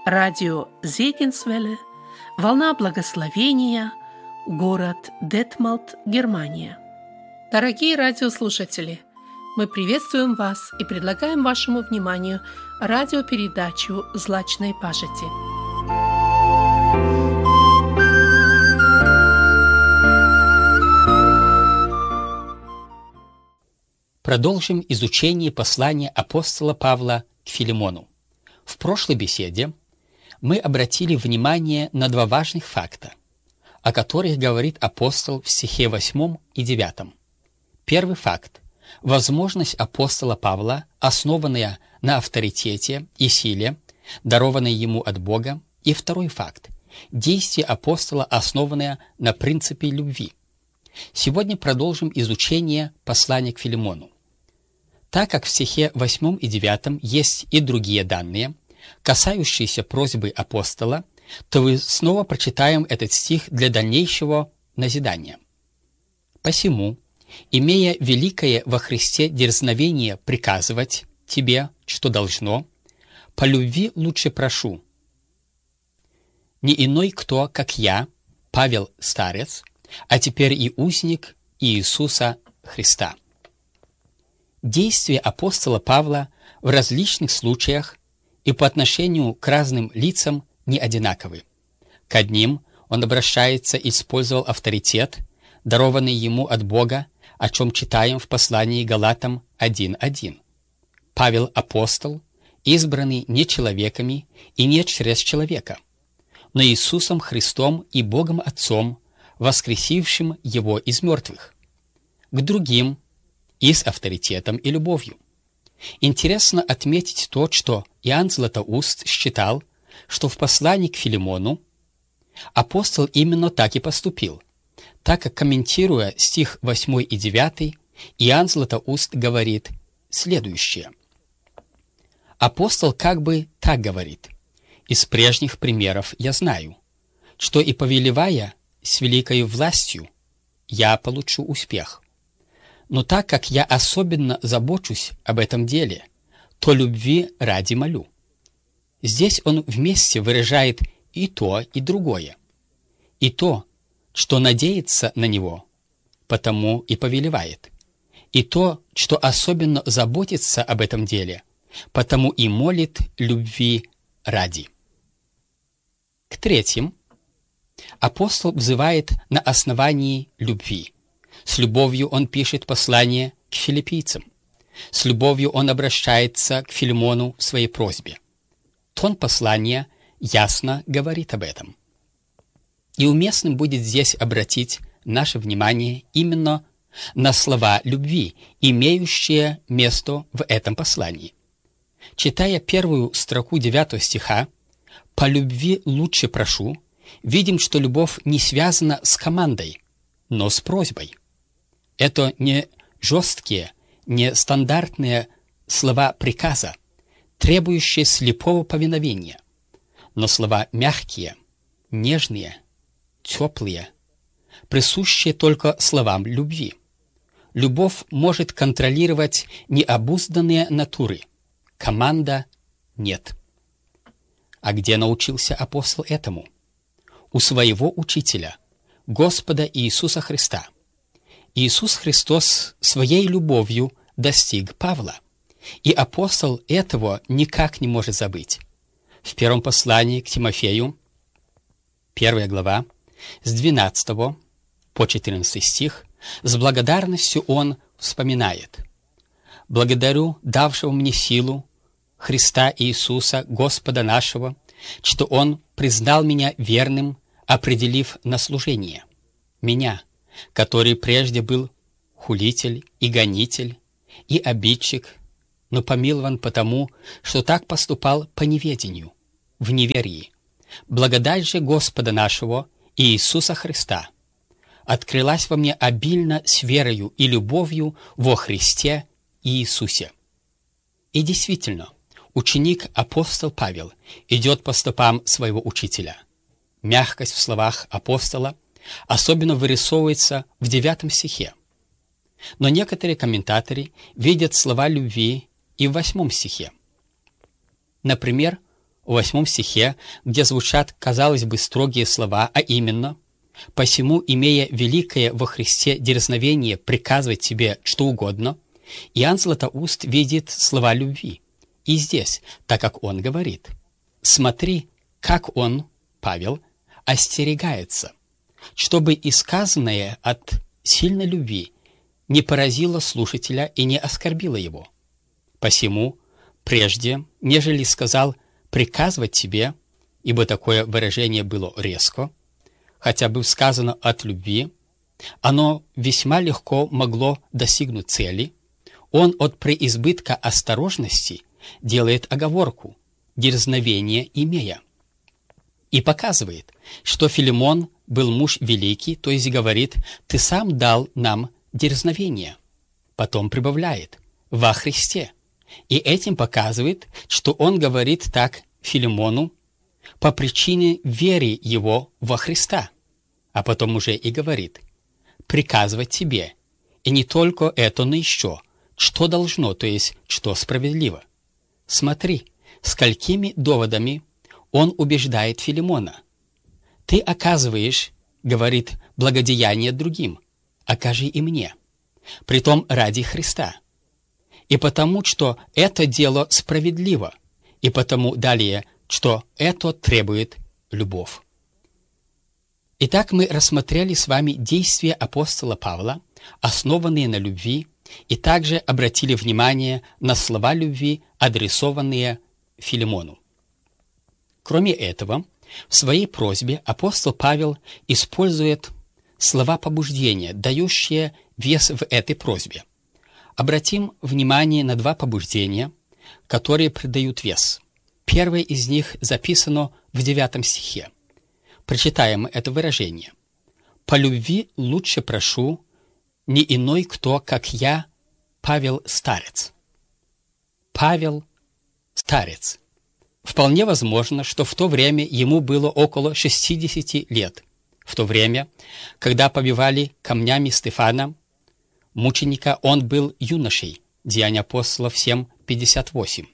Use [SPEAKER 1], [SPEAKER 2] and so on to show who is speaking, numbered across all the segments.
[SPEAKER 1] Радио Зегенсвелле, Волна Благословения, город Детмалт, Германия. Дорогие радиослушатели, мы приветствуем вас и предлагаем вашему вниманию радиопередачу «Злачной пажити».
[SPEAKER 2] Продолжим изучение послания апостола Павла к Филимону. В прошлой беседе мы обратили внимание на два важных факта, о которых говорит апостол в стихе 8 и 9. Первый факт – возможность апостола Павла, основанная на авторитете и силе, дарованной ему от Бога. И второй факт – действие апостола, основанное на принципе любви. Сегодня продолжим изучение послания к Филимону. Так как в стихе 8 и 9 есть и другие данные, касающиеся просьбы апостола, то мы снова прочитаем этот стих для дальнейшего назидания. «Посему, имея великое во Христе дерзновение приказывать тебе, что должно, по любви лучше прошу, не иной кто, как я, Павел Старец, а теперь и узник Иисуса Христа». Действия апостола Павла в различных случаях и по отношению к разным лицам не одинаковы. К одним он обращается и использовал авторитет, дарованный ему от Бога, о чем читаем в послании Галатам 1:1. Павел апостол, избранный не человеками и не через человека, но Иисусом Христом и Богом Отцом, воскресившим его из мертвых. К другим и с авторитетом и любовью. Интересно отметить то, что Иоанн Златоуст считал, что в послании к Филимону апостол именно так и поступил, так как, комментируя стих 8 и 9, Иоанн Златоуст говорит следующее. Апостол как бы так говорит: «Из прежних примеров я знаю, что и повелевая с великой властью, я получу успех. Но так как я особенно забочусь об этом деле, то любви ради молю». Здесь он вместе выражает и то, и другое. И то, что надеется на него, потому и повелевает. И то, что особенно заботится об этом деле, потому и молит любви ради. К третьим, апостол взывает на основании любви. С любовью он пишет послание к филиппийцам. С любовью он обращается к Филимону в своей просьбе. Тон послания ясно говорит об этом. И уместным будет здесь обратить наше внимание именно на слова любви, имеющие место в этом послании. Читая первую строку 9 стиха «По любви лучше прошу», видим, что любовь не связана с командой, но с просьбой. Это не жесткие, не стандартные слова приказа, требующие слепого повиновения, но слова мягкие, нежные, теплые, присущие только словам любви. Любовь может контролировать необузданные натуры, команда нет. А где научился апостол этому? У своего учителя, Господа Иисуса Христа. Иисус Христос своей любовью достиг Павла, и апостол этого никак не может забыть. В первом послании к Тимофею, 1 глава, с 12 по 14 стих, с благодарностью он вспоминает: «Благодарю давшего мне силу Христа Иисуса, Господа нашего, что Он признал меня верным, определив на служение, меня, который прежде был хулитель и гонитель, и обидчик, но помилован потому, что так поступал по неведению, в неверии. Благодать же Господа нашего Иисуса Христа открылась во мне обильно с верою и любовью во Христе Иисусе». И действительно, ученик апостол Павел идет по стопам своего учителя. Мягкость в словах апостола особенно вырисовывается в 9 стихе. Но некоторые комментаторы видят слова любви и в 8 стихе. Например, в 8 стихе, где звучат, казалось бы, строгие слова, а именно: «Посему, имея великое во Христе дерзновение приказывать тебе что угодно», Иоанн Златоуст видит слова любви. И здесь, так как он говорит: «Смотри, как он, Павел, остерегается, чтобы и сказанное от сильной любви не поразило слушателя и не оскорбило его. Посему, прежде, нежели сказал приказывать тебе, ибо такое выражение было резко, хотя бы сказано от любви, оно весьма легко могло достигнуть цели, он от преизбытка осторожности делает оговорку, дерзновение имея, и показывает, что Филимон был муж великий, то есть говорит: «Ты сам дал нам дерзновение». Потом прибавляет: «во Христе». И этим показывает, что он говорит так Филимону по причине веры его во Христа, а потом уже и говорит: «приказывать тебе». И не только это, но еще, что должно, то есть что справедливо. Смотри, сколькими доводами он убеждает Филимона. «Ты оказываешь, — говорит, — благодеяние другим, окажи и мне, притом ради Христа, и потому, что это дело справедливо, и потому далее, что это требует любовь». Итак, мы рассмотрели с вами действия апостола Павла, основанные на любви, и также обратили внимание на слова любви, адресованные Филимону. Кроме этого, в своей просьбе апостол Павел использует слова побуждения, дающие вес в этой просьбе. Обратим внимание на 2 побуждения, которые придают вес. Первое из них записано в 9 стихе. Прочитаем это выражение: «По любви лучше прошу, не иной кто, как я, Павел Старец». Павел Старец. Вполне возможно, что в то время ему было около 60 лет, в то время, когда побивали камнями Стефана, мученика, он был юношей. Деяния апостолов 7:58.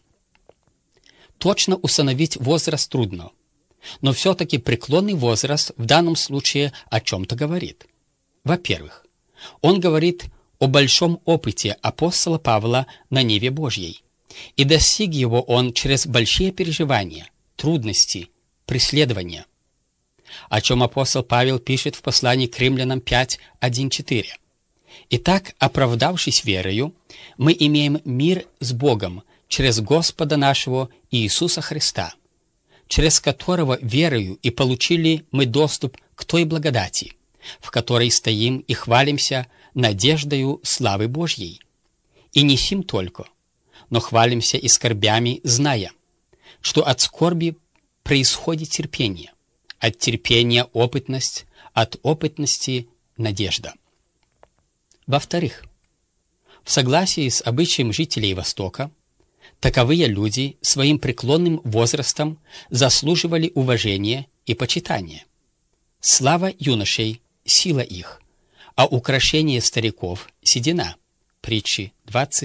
[SPEAKER 2] Точно установить возраст трудно, но все-таки преклонный возраст в данном случае о чем-то говорит. Во-первых, он говорит о большом опыте апостола Павла на ниве Божьей, и достиг его он через большие переживания, трудности, преследования, о чем апостол Павел пишет в послании к Римлянам 5:1-4. «Итак, оправдавшись верою, мы имеем мир с Богом через Господа нашего Иисуса Христа, через которого верою и получили мы доступ к той благодати, в которой стоим и хвалимся надеждою славы Божьей. И не сим только, но хвалимся и скорбями, зная, что от скорби происходит терпение, от терпения опытность, от опытности надежда». Во-вторых, в согласии с обычаем жителей Востока, таковые люди своим преклонным возрастом заслуживали уважения и почитания. Слава юношей — сила их, а украшение стариков — седина. Притчи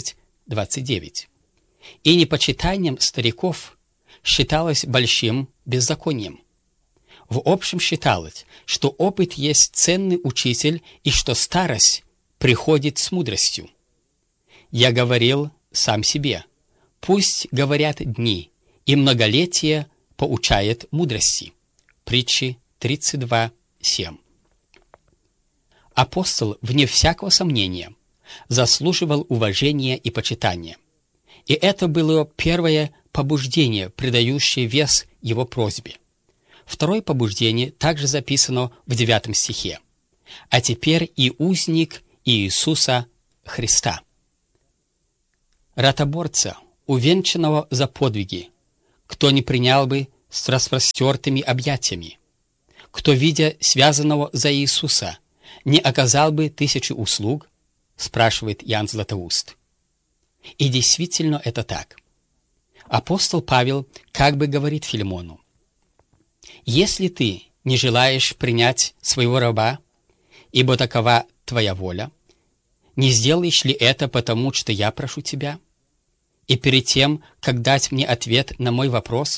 [SPEAKER 2] 20:29. И непочитанием стариков считалось большим беззаконием. В общем считалось, что опыт есть ценный учитель и что старость приходит с мудростью. Я говорил сам себе: пусть говорят дни, и многолетие поучает мудрости. Притчи 32:7. Апостол, вне всякого сомнения, заслуживал уважения и почитания. И это было первое побуждение, придающее вес его просьбе. Второе побуждение также записано в 9 стихе. «А теперь и узник Иисуса Христа». Ратоборца, увенчанного за подвиги, кто не принял бы с распростертыми объятиями, кто, видя связанного за Иисуса, не оказал бы 1000 услуг, спрашивает Иоанн Златоуст. И действительно это так. Апостол Павел как бы говорит Филимону: «Если ты не желаешь принять своего раба, ибо такова твоя воля, не сделаешь ли это потому, что я прошу тебя? И перед тем, как дать мне ответ на мой вопрос,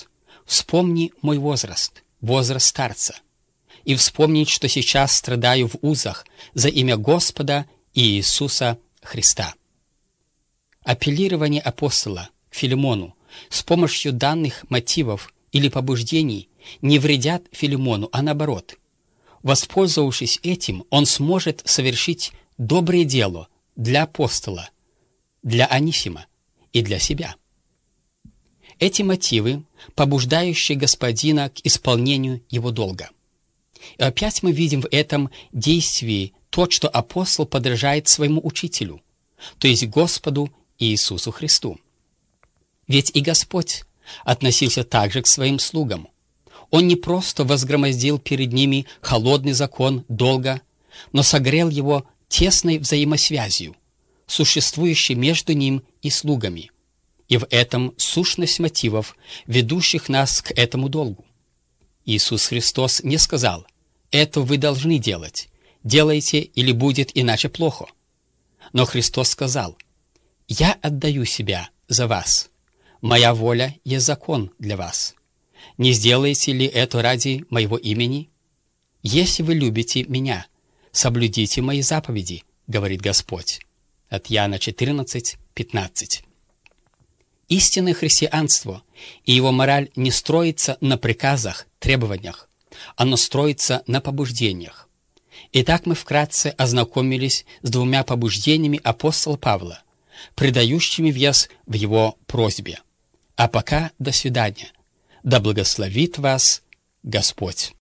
[SPEAKER 2] вспомни мой возраст, возраст старца, и вспомнить, что сейчас страдаю в узах за имя Господа Иисуса Христа». Апеллирование апостола к Филимону с помощью данных мотивов или побуждений не вредят Филимону, а наоборот. Воспользовавшись этим, он сможет совершить доброе дело для апостола, для Анисима и для себя. Эти мотивы, побуждающие господина к исполнению его долга. И опять мы видим в этом действии то, что апостол подражает своему учителю, то есть Господу Иисусу Христу. Ведь и Господь относился также к своим слугам. Он не просто возгромоздил перед ними холодный закон долга, но согрел его тесной взаимосвязью, существующей между ним и слугами. И в этом сущность мотивов, ведущих нас к этому долгу. Иисус Христос не сказал: «Это вы должны делать, делайте, или будет иначе плохо». Но Христос сказал: «Я отдаю себя за вас. Моя воля есть закон для вас. Не сделаете ли это ради моего имени? Если вы любите меня, соблюдите мои заповеди, говорит Господь». От Иоанна 14:15. Истинное христианство и его мораль не строится на приказах, требованиях. Оно строится на побуждениях. Итак, мы вкратце ознакомились с двумя побуждениями апостола Павла, придающими вес в его просьбе. А пока до свидания. Да благословит вас Господь.